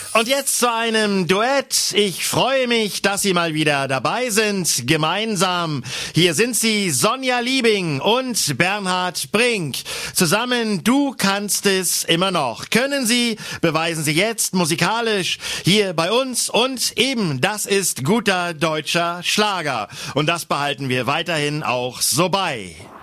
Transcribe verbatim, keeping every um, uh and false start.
Und jetzt zu einem Duett. Ich freue mich, dass Sie mal wieder dabei sind. Gemeinsam. Hier sind sie, Sonja Liebing und Bernhard Brink. Zusammen, du kannst es immer noch. Können Sie, beweisen Sie jetzt musikalisch hier bei uns. Und eben, das ist guter deutscher Schlager. Und das behalten wir weiterhin auch so bei.